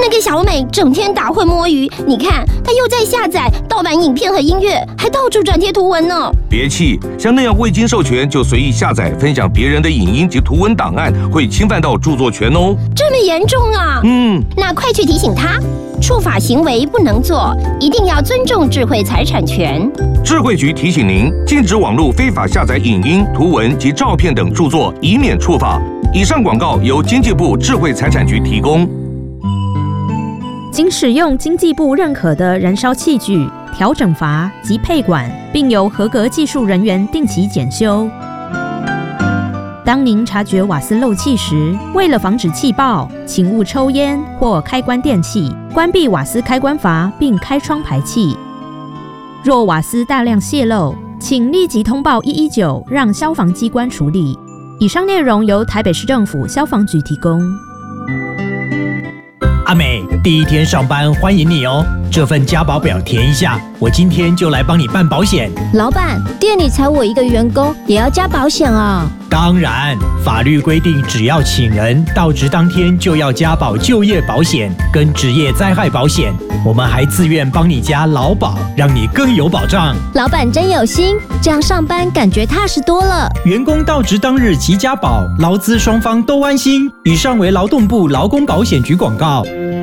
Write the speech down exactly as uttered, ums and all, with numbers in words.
那个小美整天打混摸鱼，你看她又在下载盗版影片和音乐，还到处转贴图文呢。 别气，像那样未经授权就随意下载分享别人的影音及图文档案，会侵犯到著作权哦。 这么严重啊？ 嗯， 那快去提醒他，触法行为不能做，一定要尊重智慧财产权。 智慧局提醒您，禁止网络非法下载影音、图文及照片等著作，以免触法。以上广告由经济部智慧财产局提供。 仅使用经济部认可的燃烧器具、调整阀及配管，并由合格技术人员定期检修。当您察觉瓦斯漏气时，为了防止气爆，请勿抽烟或开关电器，关闭瓦斯开关阀并开窗排气。若瓦斯大量泄漏，请立即通报一一九，让消防机关处理。以上内容由台北市政府消防局提供。 阿美，第一天上班，欢迎你哦。这份加保表填一下，我今天就来帮你办保险。 老板，店里才我一个员工，也要加保险啊？ 当然，法律规定，只要请人到职当天就要加保就业保险跟职业灾害保险。我们还自愿帮你加劳保，让你更有保障。 老板真有心，这样上班感觉踏实多了。 员工到职当日即加保，劳资双方都安心。以上为劳动部劳工保险局广告。